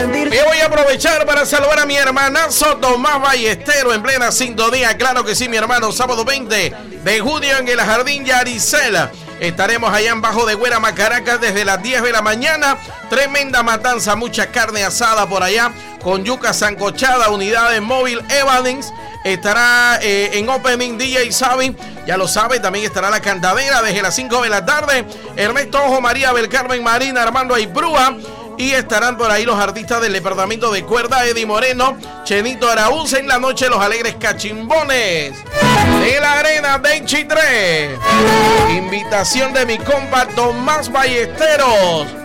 sentir. Y voy a aprovechar para saludar a mi hermanazo Tomás Ballestero en plena sintonía. Claro que sí, mi hermano. Sábado 20 de junio en el Jardín Yaricela. Estaremos allá en Bajo de Guérama, Caracas, desde las 10 de la mañana. Tremenda matanza, mucha carne asada por allá, con yuca sancochada, unidades móvil Evanings. Estará en Opening DJ Sabi, ya lo sabe. También estará la cantadera desde las 5 de la tarde. Ernesto Ojo, María Belcarmen Marina, Armando Aibrúa. Y estarán por ahí los artistas del departamento de cuerda, Eddie Moreno, Chenito Araúz. En la noche, los alegres cachimbones de la arena de Chitré. Invitación de mi compa Tomás Ballesteros.